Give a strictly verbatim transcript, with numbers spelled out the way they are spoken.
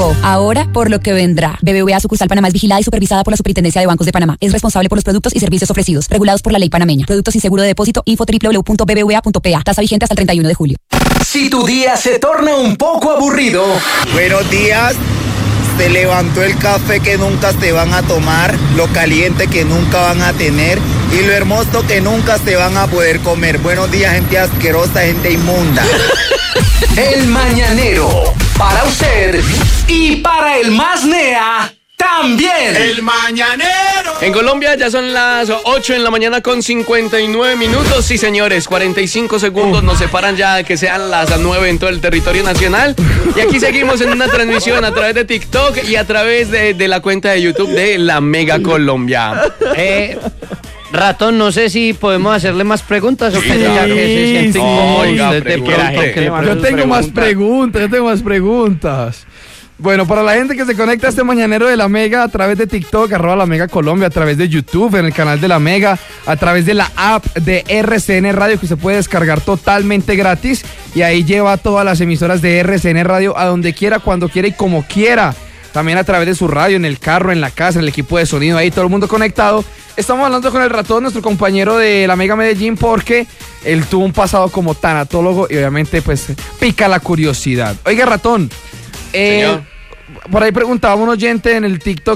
tiempo. Ahora, por lo que vendrá. B B V A Sucursal Panamá es vigilada y supervisada por la Superintendencia de Bancos de Panamá. Es responsable por los productos y servicios ofrecidos, regulados por la ley panameña. Productos sin seguro de depósito. Info doble u doble u doble u punto b b v a punto p a. Tasa vigente hasta el treinta y uno de julio. Si tu día se torna un poco aburrido. Buenos días. Se levantó el café que nunca se van a tomar, lo caliente que nunca van a tener y lo hermoso que nunca se van a poder comer. Buenos días, gente asquerosa, gente inmunda. El Mañanero, para usted y para el más nea también. El Mañanero. En Colombia ya son las ocho en la mañana con cincuenta y nueve minutos. Sí, señores, cuarenta y cinco segundos nos separan ya de que sean las nueve en todo el territorio nacional. Y aquí seguimos en una transmisión a través de TikTok y a través de, de la cuenta de YouTube de La Mega Colombia. Eh... Ratón, no sé si podemos hacerle más preguntas o que Sí, ya que se siente sí. incómodo Oiga, usted de pregunte. pronto que le Yo pregunte tengo más preguntas. preguntas, yo tengo más preguntas. Bueno, para la gente que se conecta a este mañanero de La Mega a través de TikTok, arroba La Mega Colombia, a través de YouTube, en el canal de La Mega, a través de la app de R C N Radio que se puede descargar totalmente gratis y ahí lleva todas las emisoras de R C N Radio a donde quiera, cuando quiera y como quiera. También a través de su radio, en el carro, en la casa, en el equipo de sonido, ahí todo el mundo conectado. Estamos hablando con el Ratón, nuestro compañero de La Mega Medellín, porque él tuvo un pasado como tanatólogo y obviamente pues pica la curiosidad. Oiga, Ratón, eh, por ahí preguntaba un oyente en el TikTok